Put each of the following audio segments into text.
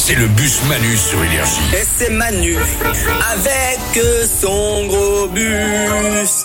c'est le bus Manu sur Énergie. Et c'est Manu, avec son gros bus.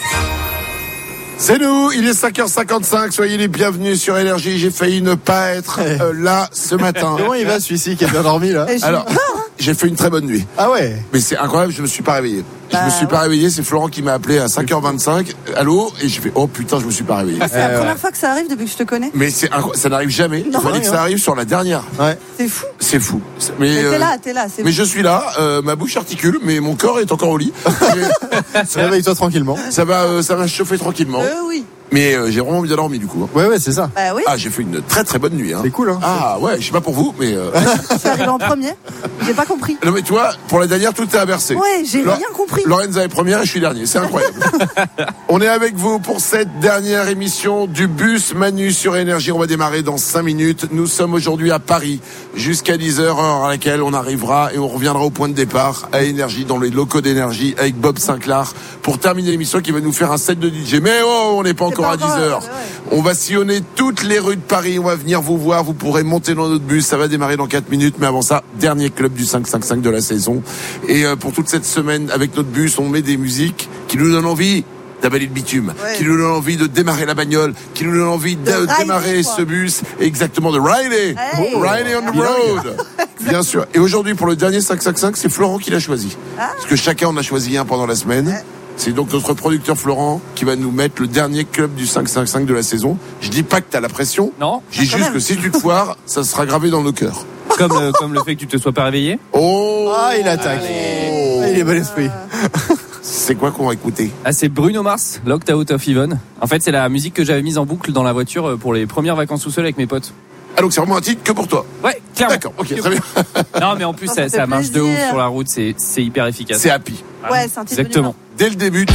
C'est nous, il est 5h55, soyez les bienvenus sur Énergie. J'ai failli ne pas être là ce matin. Comment il va celui-ci qui a bien dormi là? Alors, j'ai fait une très bonne nuit. Ah ouais. Mais c'est incroyable, je me suis pas réveillé. Je me suis pas réveillé, c'est Florent qui m'a appelé à 5h25. Allô? Et j'ai fait, oh putain, je me suis pas réveillé. C'est la première fois que ça arrive depuis que je te connais. Mais ça n'arrive jamais. Il fallait que ça arrive sur la dernière. Ouais. C'est fou. C'est fou. Mais t'es là, c'est Mais fou. je suis là, ma bouche articule, mais mon corps est encore au lit. Réveille-toi tranquillement. Ça va chauffer tranquillement. Oui. Mais j'ai vraiment bien dormi du coup. Ouais, c'est ça. Bah oui. Ah, j'ai fait une très très bonne nuit. C'est cool, hein. Ah ouais, je sais pas pour vous, mais. Je suis arrivé en premier. J'ai pas compris. Non mais tu vois, pour la dernière, tout est inversé. Ouais, j'ai rien compris. Lorenza est première et je suis dernier, c'est incroyable. On est avec vous pour cette dernière émission du bus Manu sur Énergie. On va démarrer dans 5 minutes. Nous sommes aujourd'hui à Paris jusqu'à 10h, heure à laquelle on arrivera et on reviendra au point de départ à Énergie, dans les locaux d'Énergie, avec Bob Sinclair pour terminer l'émission qui va nous faire un set de DJ. Mais on n'est pas encore à 10h. On va sillonner toutes les rues de Paris, on va venir vous voir, vous pourrez monter dans notre bus, ça va démarrer dans 4 minutes, mais avant ça, dernier club du 555 de la saison. Et pour toute cette semaine, avec notre bus, on met des musiques qui nous donnent envie d'avaler le bitume, qui nous donnent envie de démarrer la bagnole, qui nous donnent envie de démarrer ce bus, exactement, de rider, rider on the road, bien sûr. Et aujourd'hui, pour le dernier 555, c'est Florent qui l'a choisi. Parce que chacun en a choisi un pendant la semaine. C'est donc notre producteur Florent qui va nous mettre le dernier club du 555 de la saison. Je dis pas que t'as la pression. Non. Je dis juste que si tu te foires, ça sera gravé dans nos cœurs. Comme le fait que tu te sois pas réveillé. Oh, Ah, il attaque. Il est bon esprit. C'est quoi qu'on va écouter? Ah, c'est Bruno Mars, Locked Out of Heaven. En fait, c'est la musique que j'avais mise en boucle dans la voiture pour les premières vacances tout seul avec mes potes. Ah, donc c'est vraiment un titre que pour toi? Ouais, clairement. D'accord, ok, très bien. Non, mais en plus, ça marche de ouf sur la route, c'est hyper efficace. C'est happy. Ouais, c'est un titre. Exactement. Dès le début,